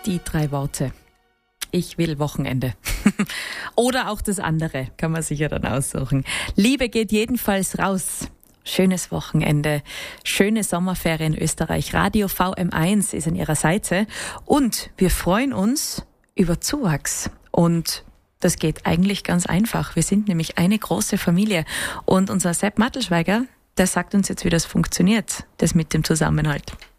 Die 3 Worte. Ich will Wochenende. Oder auch das andere, kann man sich ja dann aussuchen. Liebe geht jedenfalls raus. Schönes Wochenende, schöne Sommerferien in Österreich. Radio VM1 ist an Ihrer Seite und wir freuen uns über Zuwachs. Und das geht eigentlich ganz einfach. Wir sind nämlich eine große Familie und unser Sepp Mattelschweiger, der sagt uns jetzt, wie das funktioniert, das mit dem Zusammenhalt.